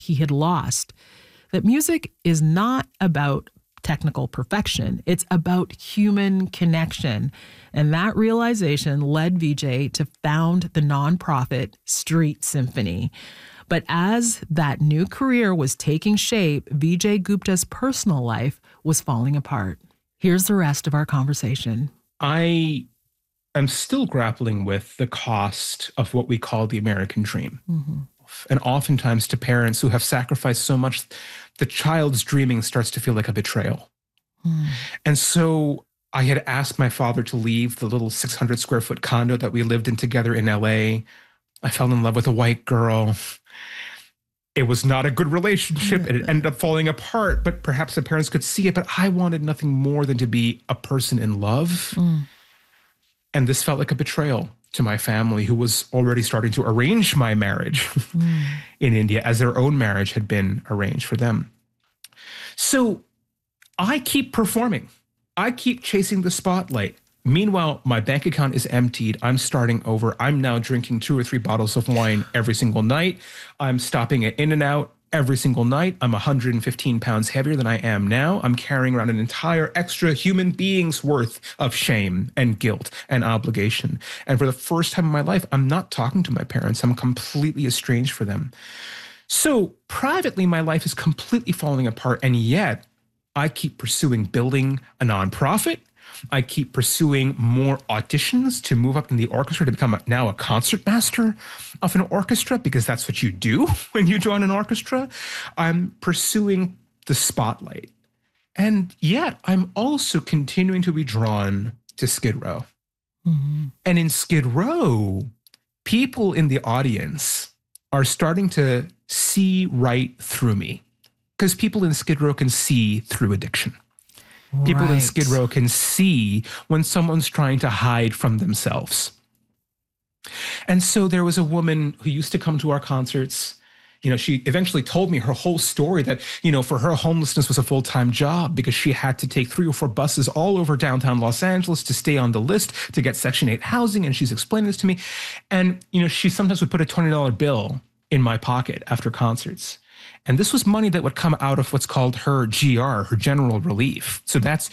he had lost, that music is not about technical perfection. It's about human connection. And that realization led Vijay to found the nonprofit Street Symphony. But as that new career was taking shape, Vijay Gupta's personal life was falling apart. Here's the rest of our conversation. I am still grappling with the cost of what we call the American dream. Mm-hmm. And oftentimes to parents who have sacrificed so much, the child's dreaming starts to feel like a betrayal. And so I had asked my father to leave the little 600 square foot condo that we lived in together in LA. I fell in love with a white girl. It was not a good relationship. It ended up falling apart, but perhaps the parents could see it. But I wanted nothing more than to be a person in love. And this felt like a betrayal to my family, who was already starting to arrange my marriage in India, as their own marriage had been arranged for them. So I keep performing. I keep chasing the spotlight. Meanwhile, my bank account is emptied. I'm starting over. I'm now drinking 2 or 3 bottles of wine every single night. I'm stopping at In-N-Out every single night. I'm 115 pounds heavier than I am now. I'm carrying around an entire extra human being's worth of shame and guilt and obligation. And for the first time in my life, I'm not talking to my parents. I'm completely estranged from them. So privately, my life is completely falling apart. And yet I keep pursuing building a nonprofit. I keep pursuing more auditions to move up in the orchestra, to become now a concert master of an orchestra, because that's what you do when you join an orchestra. I'm pursuing the spotlight. And yet I'm also continuing to be drawn to Skid Row. Mm-hmm. And in Skid Row, people in the audience are starting to see right through me, because people in Skid Row can see through addiction. People in Skid Row can see when someone's trying to hide from themselves. And so there was a woman who used to come to our concerts. You know, she eventually told me her whole story, that, you know, for her, homelessness was a full-time job because she had to take 3 or 4 buses all over downtown Los Angeles to stay on the list to get Section 8 housing. And she's explaining this to me. And, you know, she sometimes would put a $20 bill in my pocket after concerts. And this was money that would come out of what's called her GR, her general relief. So that's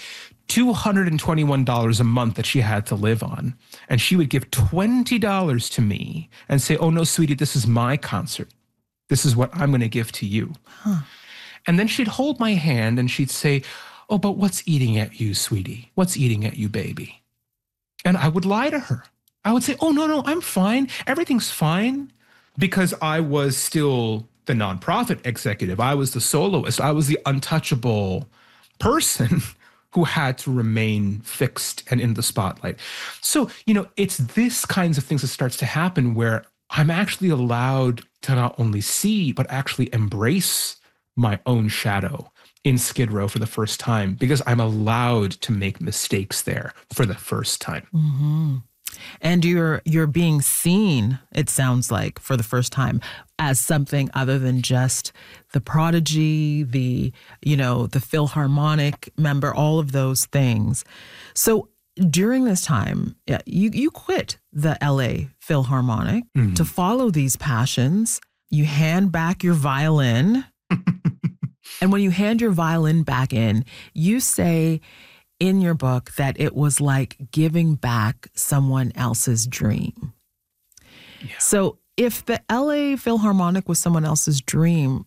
$221 a month that she had to live on. And she would give $20 to me and say, "Oh, no, sweetie, this is my concert. This is what I'm going to give to you." Huh. And then she'd hold my hand and she'd say, "Oh, but what's eating at you, sweetie? What's eating at you, baby?" And I would lie to her. I would say, "Oh, no, I'm fine. Everything's fine," because I was still the nonprofit executive. I was the soloist. I was the untouchable person who had to remain fixed and in the spotlight. So, you know, it's this kinds of things that starts to happen where I'm actually allowed to not only see, but actually embrace my own shadow in Skid Row for the first time, because I'm allowed to make mistakes there for the first time. Mm-hmm. And you're being seen, it sounds like, for the first time as something other than just the prodigy, the Philharmonic member, all of those things. So during this time, you quit the LA Philharmonic to follow these passions. You hand back your violin. And when you hand your violin back in, you say in your book that it was like giving back someone else's dream. Yeah. So if the LA Philharmonic was someone else's dream,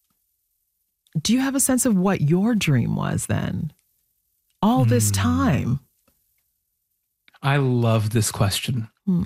do you have a sense of what your dream was then? All this time. I love this question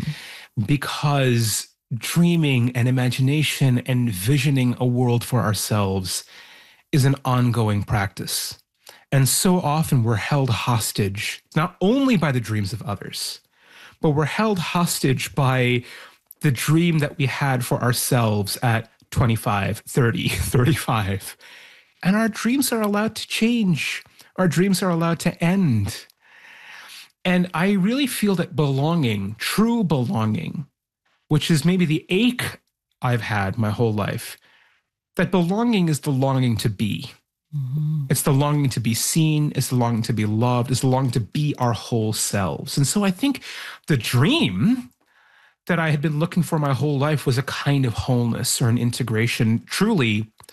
because dreaming and imagination and visioning a world for ourselves is an ongoing practice. And so often we're held hostage, not only by the dreams of others, but we're held hostage by the dream that we had for ourselves at 25, 30, 35. And our dreams are allowed to change. Our dreams are allowed to end. And I really feel that belonging, true belonging, which is maybe the ache I've had my whole life, that belonging is the longing to be. Mm-hmm. It's the longing to be seen. It's the longing to be loved. It's the longing to be our whole selves. And so I think the dream that I had been looking for my whole life was a kind of wholeness or an integration, truly